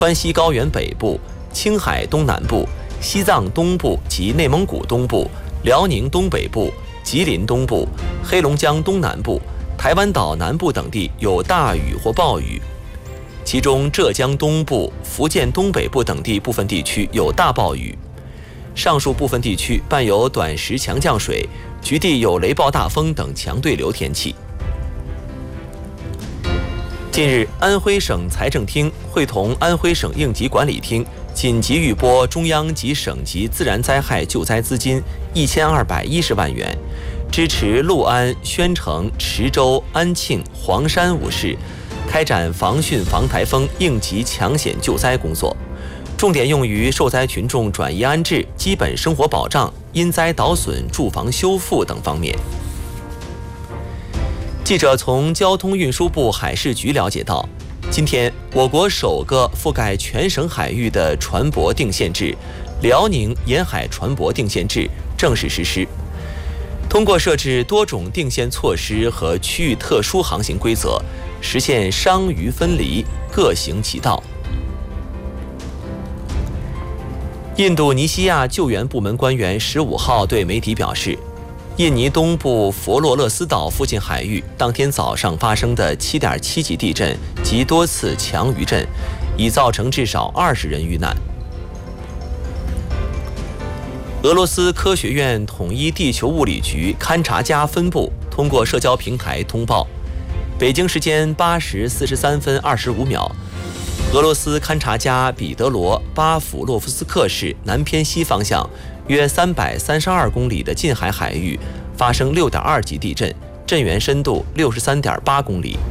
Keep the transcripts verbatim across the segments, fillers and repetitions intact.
川西高原北部、青海东南部、西藏东部及内蒙古东部、辽宁东北部、吉林东部、黑龙江东南部、台湾岛南部等地有大雨或暴雨，其中浙江东部、福建东北部等地部分地区有大暴雨。上述部分地区伴有短时强降水，局地有雷暴大风等强对流天气。近日，安徽省财政厅会同安徽省应急管理厅紧急预拨中央及省级自然灾害救灾资金一千二百一十万元，支持六安、宣城、池州、安庆、黄山五市开展防汛防台风应急抢险救灾工作，重点用于受灾群众转移安置、基本生活保障、因灾导损住房修复等方面。记者从交通运输部海事局了解到，今天我国首个覆盖全省海域的船舶定限制——辽宁沿海船舶定限制正式实施。通过设置多种定限措施和区域特殊航行规则，实现商渔分离，各行其道。印度尼西亚救援部门官员十五号对媒体表示，印尼东部佛罗勒斯岛附近海域当天早上发生的 七点七 级地震及多次强余震，已造成至少二十人遇难。俄罗斯科学院统一地球物理局勘察加分部通过社交平台通报，北京时间八时四十三分二十五秒，俄罗斯勘察加彼得罗巴甫洛夫斯克市南偏西方向约三百三十二公里的近海海域发生 六点二 级地震，震源深度 六十三点八公里。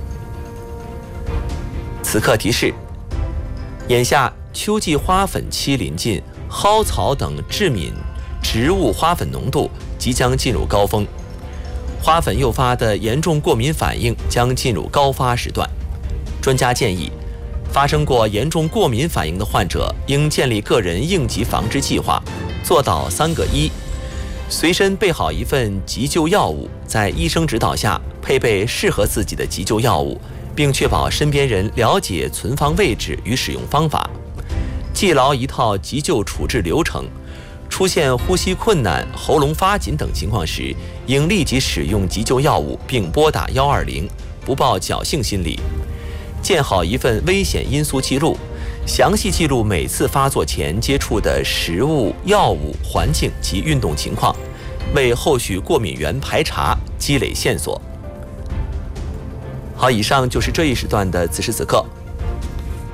此刻提示：眼下秋季花粉期临近，蒿草等致敏植物花粉浓度即将进入高峰，花粉诱发的严重过敏反应将进入高发时段。专家建议，发生过严重过敏反应的患者应建立个人应急防治计划，做到三个一：随身备好一份急救药物，在医生指导下配备适合自己的急救药物，并确保身边人了解存放位置与使用方法，记牢一套急救处置流程。出现呼吸困难、喉咙发紧等情况时，应立即使用急救药物，并拨打一二零，不抱侥幸心理。建好一份危险因素记录，详细记录每次发作前接触的食物、药物、环境及运动情况，为后续过敏源排查积累线索。好，以上就是这一时段的此时此刻。